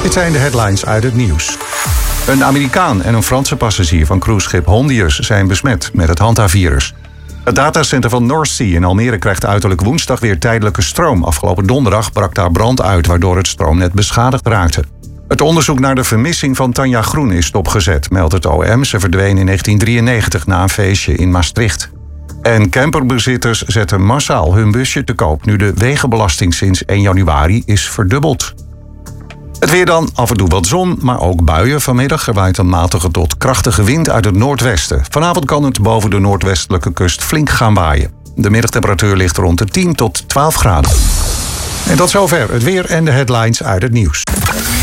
Dit zijn de headlines uit het nieuws. Een Amerikaan en een Franse passagier van cruiseschip Hondius zijn besmet met het Hanta-virus. Het datacenter van North Sea in Almere krijgt uiterlijk woensdag weer tijdelijke stroom. Afgelopen donderdag brak daar brand uit, waardoor het stroomnet beschadigd raakte. Het onderzoek naar de vermissing van Tanja Groen is stopgezet, meldt het OM. Ze verdween in 1993 na een feestje in Maastricht. En camperbezitters zetten massaal hun busje te koop nu de wegenbelasting sinds 1 januari is verdubbeld. Het weer dan, af en toe wat zon, maar ook buien vanmiddag. Er waait een matige tot krachtige wind uit het noordwesten. Vanavond kan het boven de noordwestelijke kust flink gaan waaien. De middagtemperatuur ligt rond de 10 tot 12 graden. En tot zover het weer en de headlines uit het nieuws.